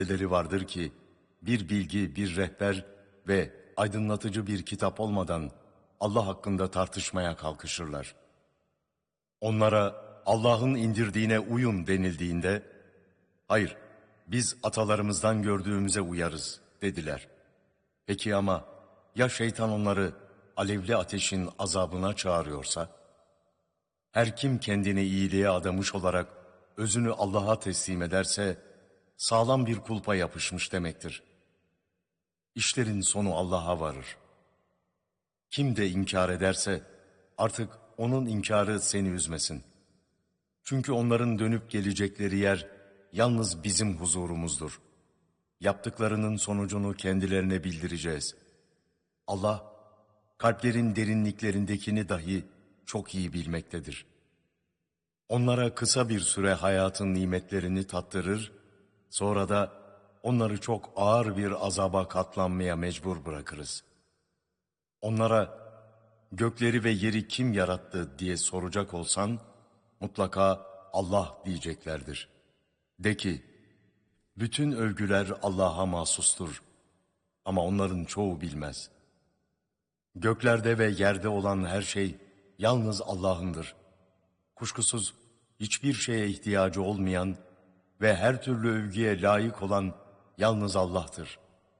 Leri vardır ki bir bilgi, bir rehber ve aydınlatıcı bir kitap olmadan Allah hakkında tartışmaya kalkışırlar. Onlara Allah'ın indirdiğine uyun denildiğinde, hayır biz atalarımızdan gördüğümüze uyarız dediler. Peki ama ya şeytan onları alevli ateşin azabına çağırıyorsa? Her kim kendini iyiliğe adamış olarak özünü Allah'a teslim ederse, sağlam bir kulpa yapışmış demektir. İşlerin sonu Allah'a varır. Kim de inkar ederse, artık onun inkarı seni üzmesin. Çünkü onların dönüp gelecekleri yer, yalnız bizim huzurumuzdur. Yaptıklarının sonucunu kendilerine bildireceğiz. Allah, kalplerin derinliklerindekini dahi çok iyi bilmektedir. Onlara kısa bir süre hayatın nimetlerini tattırır, sonra da onları çok ağır bir azaba katlanmaya mecbur bırakırız. Onlara gökleri ve yeri kim yarattı diye soracak olsan, mutlaka Allah diyeceklerdir. De ki, bütün övgüler Allah'a mahsustur ama onların çoğu bilmez. Göklerde ve yerde olan her şey yalnız Allah'ındır. Kuşkusuz hiçbir şeye ihtiyacı olmayan ve her türlü övgüye layık olan yalnız Allah'tır.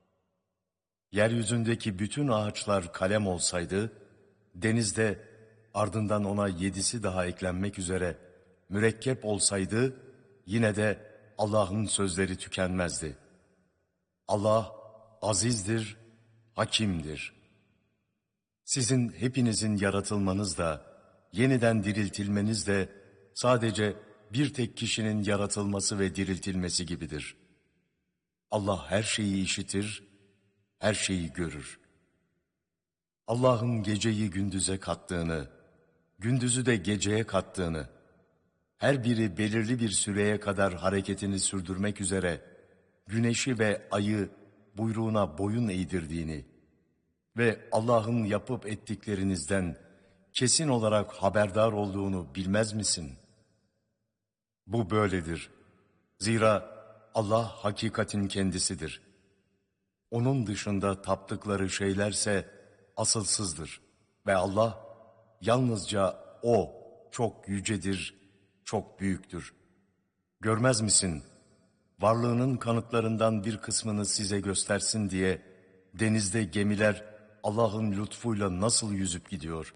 Yeryüzündeki bütün ağaçlar kalem olsaydı, denizde ardından ona 7'si daha eklenmek üzere mürekkep olsaydı, yine de Allah'ın sözleri tükenmezdi. Allah azizdir, hakimdir. Sizin hepinizin yaratılmanız da, yeniden diriltilmeniz de sadece bir tek kişinin yaratılması ve diriltilmesi gibidir. Allah her şeyi işitir, her şeyi görür. Allah'ın geceyi gündüze kattığını, gündüzü de geceye kattığını, her biri belirli bir süreye kadar hareketini sürdürmek üzere güneşi ve ayı buyruğuna boyun eğdirdiğini ve Allah'ın yapıp ettiklerinizden kesin olarak haberdar olduğunu bilmez misin? Bu böyledir. Zira Allah hakikatin kendisidir. Onun dışında taptıkları şeylerse asılsızdır. Ve Allah yalnızca O çok yücedir, çok büyüktür. Görmez misin? Varlığının kanıtlarından bir kısmını size göstersin diye denizde gemiler Allah'ın lütfuyla nasıl yüzüp gidiyor?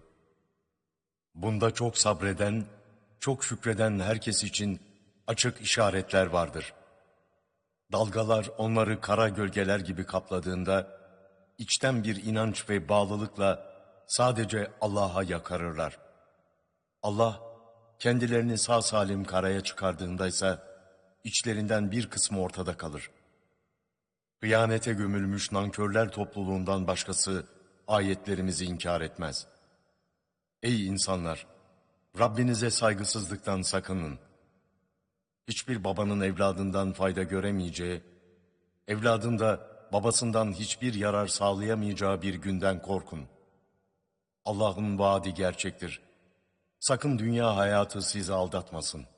Bunda çok sabreden, çok şükreden herkes için açık işaretler vardır. Dalgalar onları kara gölgeler gibi kapladığında, içten bir inanç ve bağlılıkla sadece Allah'a yakarırlar. Allah, kendilerini sağ salim karaya çıkardığındaysa, içlerinden bir kısmı ortada kalır. Hıyanete gömülmüş nankörler topluluğundan başkası ayetlerimizi inkar etmez. Ey insanlar! Rabbinize saygısızlıktan sakının. Hiçbir babanın evladından fayda göremeyeceği, evladın da babasından hiçbir yarar sağlayamayacağı bir günden korkun. Allah'ın vaadi gerçektir. Sakın dünya hayatı sizi aldatmasın.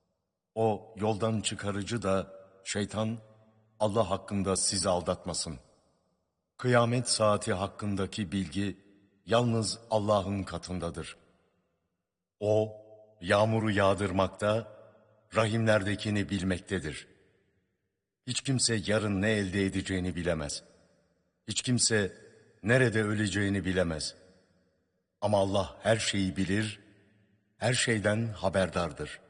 O yoldan çıkarıcı da şeytan Allah hakkında sizi aldatmasın. Kıyamet saati hakkındaki bilgi yalnız Allah'ın katındadır. O yağmuru yağdırmakta, rahimlerdekini bilmektedir. Hiç kimse yarın ne elde edeceğini bilemez. Hiç kimse nerede öleceğini bilemez. Ama Allah her şeyi bilir, her şeyden haberdardır.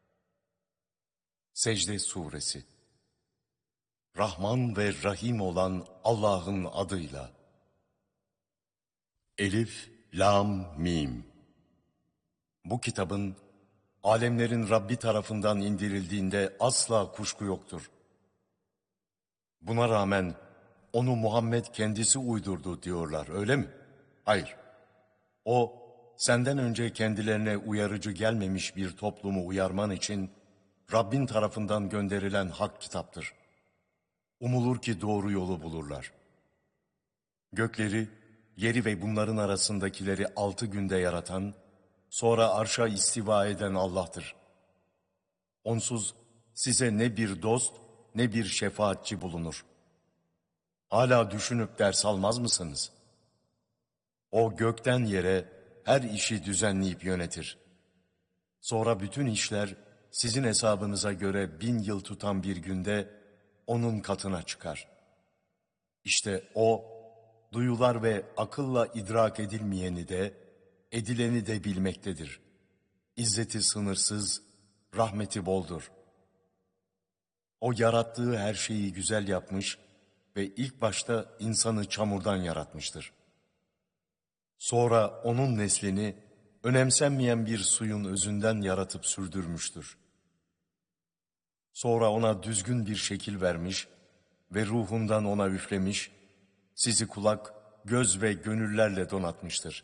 Secde Suresi. Rahman ve Rahim olan Allah'ın adıyla. Elif, Lam, Mim. Bu kitabın alemlerin Rabbi tarafından indirildiğinde asla kuşku yoktur. Buna rağmen onu Muhammed kendisi uydurdu diyorlar, öyle mi? Hayır. O, senden önce kendilerine uyarıcı gelmemiş bir toplumu uyarman için Rabbin tarafından gönderilen hak kitaptır. Umulur ki doğru yolu bulurlar. Gökleri, yeri ve bunların arasındakileri 6 günde yaratan, sonra arşa istiva eden Allah'tır. Onsuz size ne bir dost ne bir şefaatçi bulunur. Hala düşünüp ders almaz mısınız? O gökten yere her işi düzenleyip yönetir. Sonra bütün işler sizin hesabınıza göre 1000 yıl tutan bir günde onun katına çıkar. İşte o, duyular ve akılla idrak edilmeyeni de, edileni de bilmektedir. İzzeti sınırsız, rahmeti boldur. O yarattığı her şeyi güzel yapmış ve ilk başta insanı çamurdan yaratmıştır. Sonra onun neslini önemsenmeyen bir suyun özünden yaratıp sürdürmüştür. Sonra ona düzgün bir şekil vermiş ve ruhundan ona üflemiş, sizi kulak, göz ve gönüllerle donatmıştır.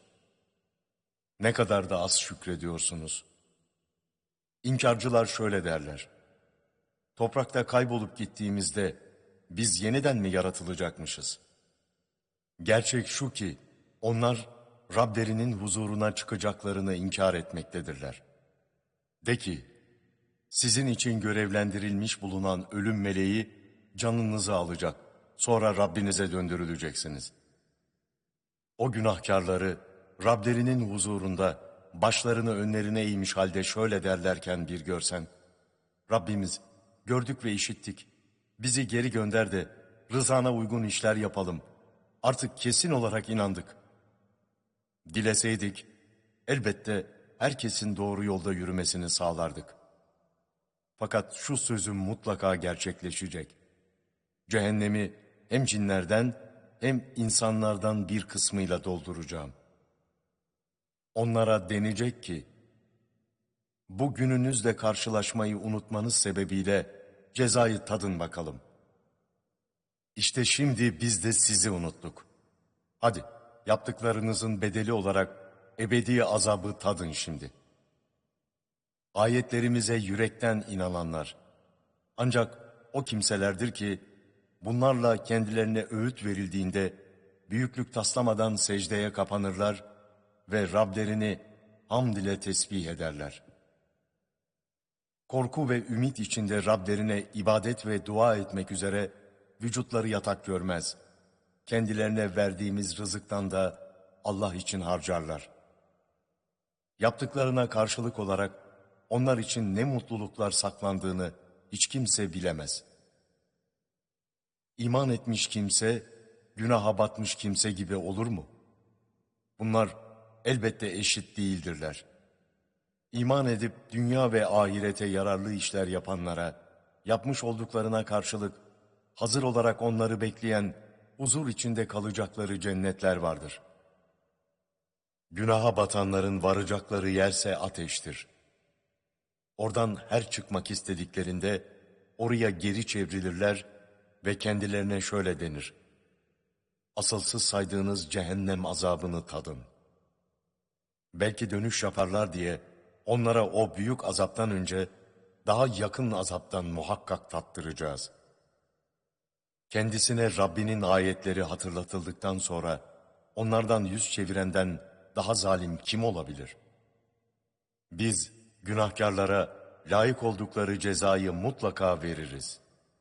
Ne kadar da az şükrediyorsunuz. İnkarcılar şöyle derler: toprakta kaybolup gittiğimizde biz yeniden mi yaratılacakmışız? Gerçek şu ki onlar Rablerinin huzuruna çıkacaklarını inkar etmektedirler. De ki, sizin için görevlendirilmiş bulunan ölüm meleği canınızı alacak, sonra Rabbinize döndürüleceksiniz. O günahkarları Rablerinin huzurunda başlarını önlerine eğmiş halde şöyle derlerken bir görsen: Rabbimiz, gördük ve işittik, bizi geri gönder de rızana uygun işler yapalım, artık kesin olarak inandık. Dileseydik, elbette herkesin doğru yolda yürümesini sağlardık. Fakat şu sözüm mutlaka gerçekleşecek. Cehennemi hem cinlerden hem insanlardan bir kısmıyla dolduracağım. Onlara denecek ki, bu gününüzle karşılaşmayı unutmanız sebebiyle cezayı tadın bakalım. İşte şimdi biz de sizi unuttuk. Hadi yaptıklarınızın bedeli olarak ebedi azabı tadın şimdi. Ayetlerimize yürekten inananlar, ancak o kimselerdir ki bunlarla kendilerine öğüt verildiğinde büyüklük taslamadan secdeye kapanırlar ve Rablerini hamd ile tesbih ederler. Korku ve ümit içinde Rablerine ibadet ve dua etmek üzere vücutları yatak görmez. Kendilerine verdiğimiz rızıktan da Allah için harcarlar. Yaptıklarına karşılık olarak onlar için ne mutluluklar saklandığını hiç kimse bilemez. İman etmiş kimse, günaha batmış kimse gibi olur mu? Bunlar elbette eşit değildirler. İman edip dünya ve ahirete yararlı işler yapanlara, yapmış olduklarına karşılık hazır olarak onları bekleyen, huzur içinde kalacakları cennetler vardır. Günaha batanların varacakları yerse ateştir. Oradan her çıkmak istediklerinde oraya geri çevrilirler ve kendilerine şöyle denir: asılsız saydığınız cehennem azabını tadın. Belki dönüş yaparlar diye onlara o büyük azaptan önce daha yakın azaptan muhakkak tattıracağız. Kendisine Rabbinin ayetleri hatırlatıldıktan sonra onlardan yüz çevirenden daha zalim kim olabilir? Biz günahkarlara layık oldukları cezayı mutlaka veririz.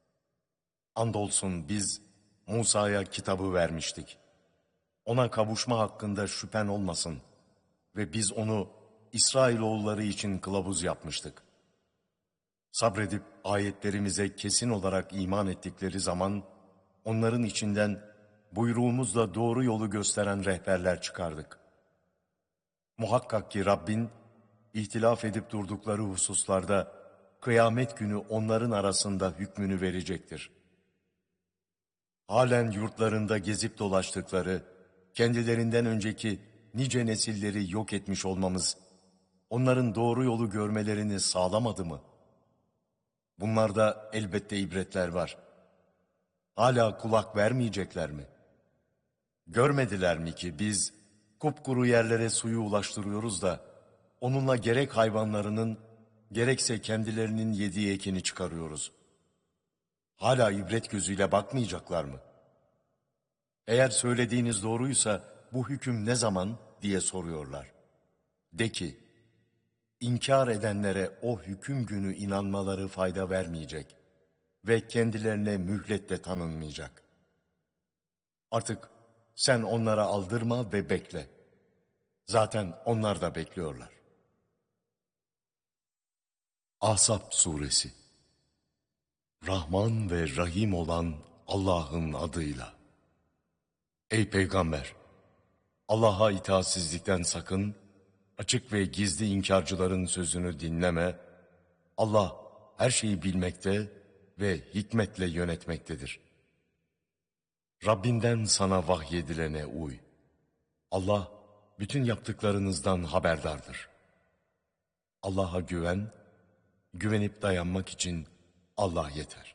Andolsun biz Musa'ya kitabı vermiştik. Ona kavuşma hakkında şüphen olmasın ve biz onu İsrailoğulları için kılavuz yapmıştık. Sabredip ayetlerimize kesin olarak iman ettikleri zaman onların içinden buyruğumuzla doğru yolu gösteren rehberler çıkardık. Muhakkak ki Rabbin ihtilaf edip durdukları hususlarda kıyamet günü onların arasında hükmünü verecektir. Halen yurtlarında gezip dolaştıkları, kendilerinden önceki nice nesilleri yok etmiş olmamız, onların doğru yolu görmelerini sağlamadı mı? Bunlarda elbette ibretler var. Hala kulak vermeyecekler mi? Görmediler mi ki biz kupkuru yerlere suyu ulaştırıyoruz da, onunla gerek hayvanlarının, gerekse kendilerinin yediği ekini çıkarıyoruz. Hala ibret gözüyle bakmayacaklar mı? Eğer söylediğiniz doğruysa bu hüküm ne zaman diye soruyorlar. De ki, inkar edenlere o hüküm günü inanmaları fayda vermeyecek ve kendilerine mühlet de tanınmayacak. Artık sen onlara aldırma ve bekle. Zaten onlar da bekliyorlar. Ahzab Suresi. Rahman ve Rahim olan Allah'ın adıyla. Ey Peygamber! Allah'a itaatsizlikten sakın, açık ve gizli inkarcıların sözünü dinleme. Allah her şeyi bilmekte ve hikmetle yönetmektedir. Rabbinden sana vahyedilene uy. Allah bütün yaptıklarınızdan haberdardır. Allah'a güven, güvenip dayanmak için Allah yeter.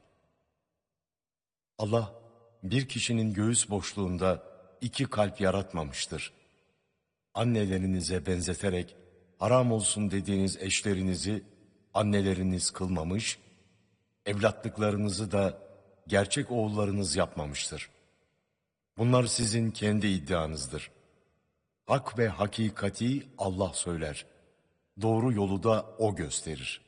Allah bir kişinin göğüs boşluğunda 2 kalp yaratmamıştır. Annelerinize benzeterek haram olsun dediğiniz eşlerinizi anneleriniz kılmamış, evlatlıklarınızı da gerçek oğullarınız yapmamıştır. Bunlar sizin kendi iddianızdır. Hak ve hakikati Allah söyler. Doğru yolu da O gösterir.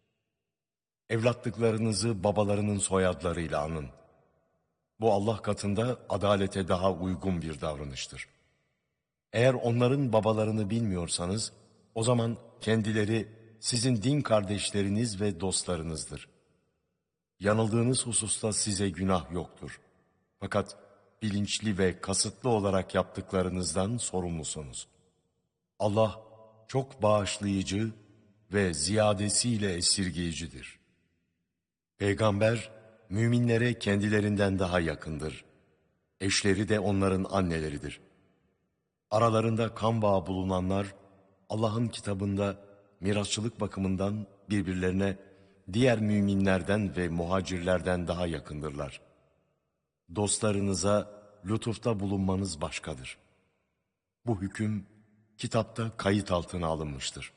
Evlatlıklarınızı babalarının soyadlarıyla anın. Bu Allah katında adalete daha uygun bir davranıştır. Eğer onların babalarını bilmiyorsanız, o zaman kendileri sizin din kardeşleriniz ve dostlarınızdır. Yanıldığınız hususta size günah yoktur. Fakat bilinçli ve kasıtlı olarak yaptıklarınızdan sorumlusunuz. Allah çok bağışlayıcı ve ziyadesiyle esirgeyicidir. Peygamber, müminlere kendilerinden daha yakındır. Eşleri de onların anneleridir. Aralarında kan bağı bulunanlar, Allah'ın kitabında mirasçılık bakımından birbirlerine diğer müminlerden ve muhacirlerden daha yakındırlar. Dostlarınıza lütufta bulunmanız başkadır. Bu hüküm kitapta kayıt altına alınmıştır.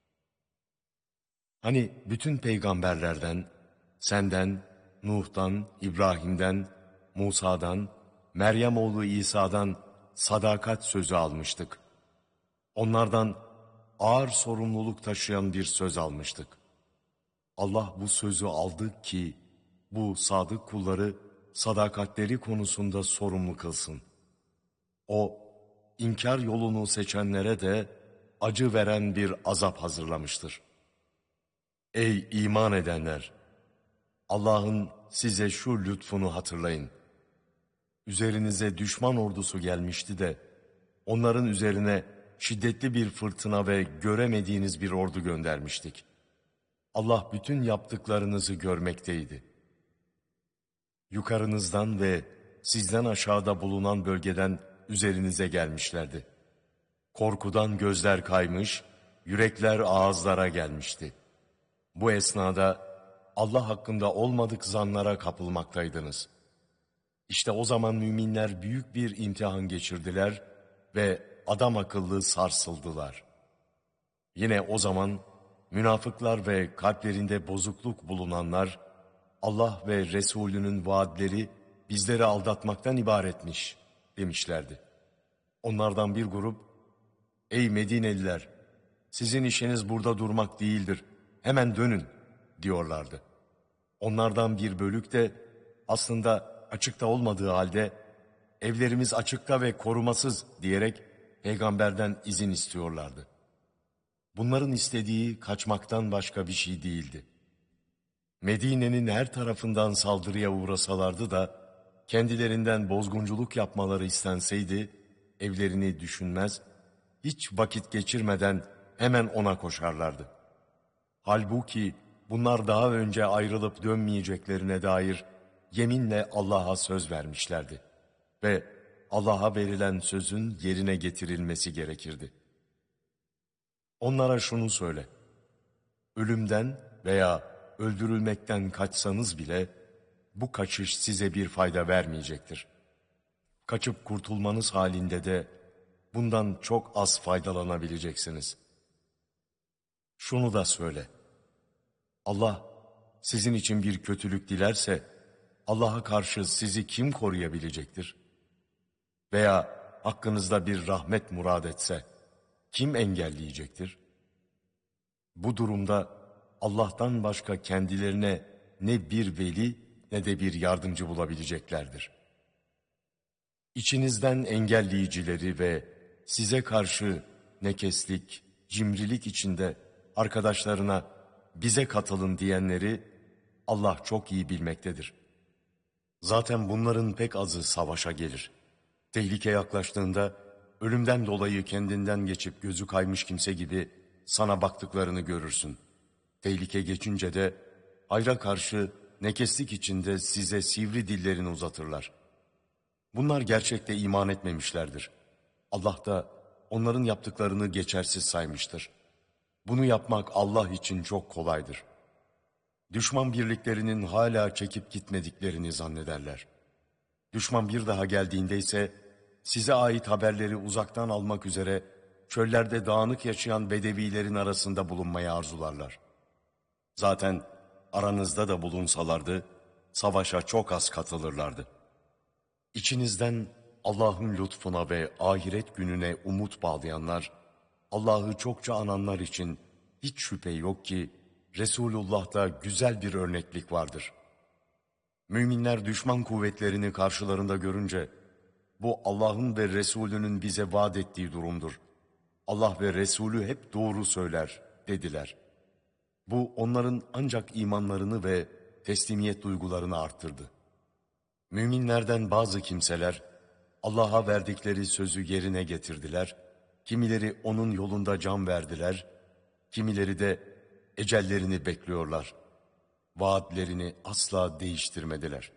Hani bütün peygamberlerden, senden, Nuh'tan, İbrahim'den, Musa'dan, Meryem oğlu İsa'dan sadakat sözü almıştık. Onlardan ağır sorumluluk taşıyan bir söz almıştık. Allah bu sözü aldı ki bu sadık kulları sadakatleri konusunda sorumlu kılsın. O, inkar yolunu seçenlere de acı veren bir azap hazırlamıştır. Ey iman edenler! Allah'ın size şu lütfunu hatırlayın. Üzerinize düşman ordusu gelmişti de, onların üzerine şiddetli bir fırtına ve göremediğiniz bir ordu göndermiştik. Allah bütün yaptıklarınızı görmekteydi. Yukarınızdan ve sizden aşağıda bulunan bölgeden üzerinize gelmişlerdi. Korkudan gözler kaymış, yürekler ağızlara gelmişti. Bu esnada Allah hakkında olmadık zanlara kapılmaktaydınız. İşte o zaman müminler büyük bir imtihan geçirdiler ve adam akıllı sarsıldılar. Yine o zaman münafıklar ve kalplerinde bozukluk bulunanlar, Allah ve Resulünün vaadleri bizleri aldatmaktan ibaretmiş demişlerdi. Onlardan bir grup, ey Medineliler, sizin işiniz burada durmak değildir, hemen dönün diyorlardı. Onlardan bir bölük de aslında açıkta olmadığı halde evlerimiz açıkta ve korumasız diyerek peygamberden izin istiyorlardı. Bunların istediği kaçmaktan başka bir şey değildi. Medine'nin her tarafından saldırıya uğrasalardı da kendilerinden bozgunculuk yapmaları istenseydi evlerini düşünmez, hiç vakit geçirmeden hemen ona koşarlardı. Halbuki bunlar daha önce ayrılıp dönmeyeceklerine dair yeminle Allah'a söz vermişlerdi ve Allah'a verilen sözün yerine getirilmesi gerekirdi. Onlara şunu söyle, ölümden veya öldürülmekten kaçsanız bile bu kaçış size bir fayda vermeyecektir. Kaçıp kurtulmanız halinde de bundan çok az faydalanabileceksiniz. Şunu da söyle, Allah sizin için bir kötülük dilerse Allah'a karşı sizi kim koruyabilecektir? Veya hakkınızda bir rahmet murad etse kim engelleyecektir? Bu durumda Allah'tan başka kendilerine ne bir veli ne de bir yardımcı bulabileceklerdir. İçinizden engelleyicileri ve size karşı nekeslik, cimrilik içinde arkadaşlarına bize katılın diyenleri Allah çok iyi bilmektedir. Zaten bunların pek azı savaşa gelir. Tehlike yaklaştığında ölümden dolayı kendinden geçip gözü kaymış kimse gibi sana baktıklarını görürsün. Tehlike geçince de hayra karşı nekeslik içinde size sivri dillerini uzatırlar. Bunlar gerçekte iman etmemişlerdir. Allah da onların yaptıklarını geçersiz saymıştır. Bunu yapmak Allah için çok kolaydır. Düşman birliklerinin hala çekip gitmediklerini zannederler. Düşman bir daha geldiğinde ise size ait haberleri uzaktan almak üzere çöllerde dağınık yaşayan bedevilerin arasında bulunmayı arzularlar. Zaten aranızda da bulunsalardı savaşa çok az katılırlardı. İçinizden Allah'ın lütfuna ve ahiret gününe umut bağlayanlar, Allah'ı çokça ananlar için hiç şüphe yok ki Resulullah'ta güzel bir örneklik vardır. Müminler düşman kuvvetlerini karşılarında görünce, bu Allah'ın ve Resulünün bize vaat ettiği durumdur. Allah ve Resulü hep doğru söyler dediler. Bu onların ancak imanlarını ve teslimiyet duygularını arttırdı. Müminlerden bazı kimseler Allah'a verdikleri sözü yerine getirdiler, kimileri onun yolunda can verdiler, kimileri de ecellerini bekliyorlar. Vaatlerini asla değiştirmediler.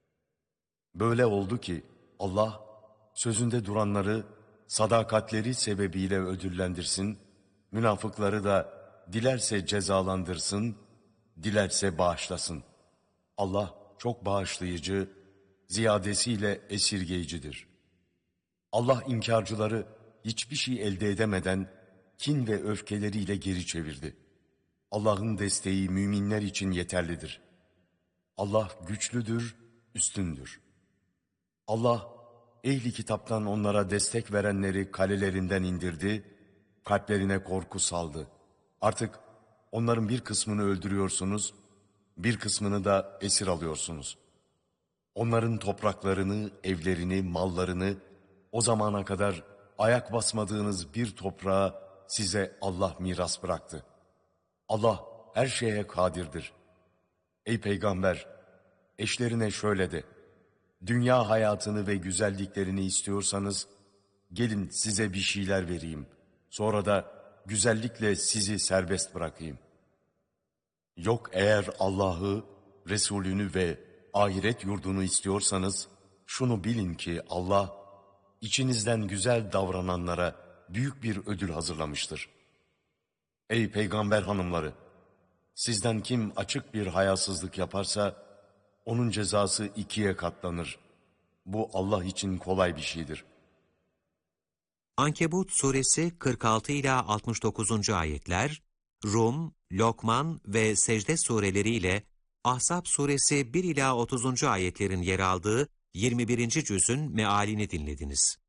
Böyle oldu ki Allah sözünde duranları sadakatleri sebebiyle ödüllendirsin, münafıkları da dilerse cezalandırsın, dilerse bağışlasın. Allah çok bağışlayıcı, ziyadesiyle esirgeyicidir. Allah inkarcıları hiçbir şey elde edemeden kin ve öfkeleriyle geri çevirdi. Allah'ın desteği müminler için yeterlidir. Allah güçlüdür, üstündür. Allah ehli kitaptan onlara destek verenleri kalelerinden indirdi, kalplerine korku saldı. Artık onların bir kısmını öldürüyorsunuz, bir kısmını da esir alıyorsunuz. Onların topraklarını, evlerini, mallarını o zamana kadar ayak basmadığınız bir toprağa size Allah miras bıraktı. Allah her şeye kadirdir. Ey peygamber, eşlerine şöyle de, dünya hayatını ve güzelliklerini istiyorsanız, gelin size bir şeyler vereyim. Sonra da güzellikle sizi serbest bırakayım. Yok eğer Allah'ı, Resulünü ve ahiret yurdunu istiyorsanız, şunu bilin ki Allah, içinizden güzel davrananlara büyük bir ödül hazırlamıştır. Ey peygamber hanımları! Sizden kim açık bir hayasızlık yaparsa, onun cezası 2'ye katlanır. Bu Allah için kolay bir şeydir. Ankebut suresi 46 ila 69. ayetler, Rum, Lokman ve Secde sureleriyle Ahzab suresi 1 ila 30. ayetlerin yer aldığı 21. cüzün mealini dinlediniz.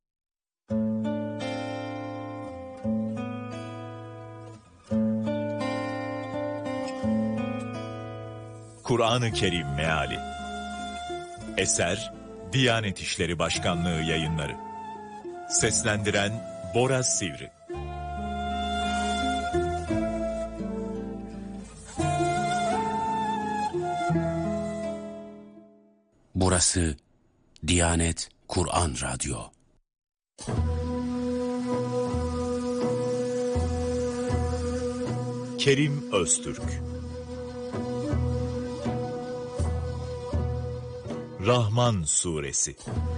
Kur'an-ı Kerim Meali. Eser Diyanet İşleri Başkanlığı Yayınları. Seslendiren Bora Sivri. Burası Diyanet Kur'an Radyo. Kerim Öztürk. Rahman Suresi.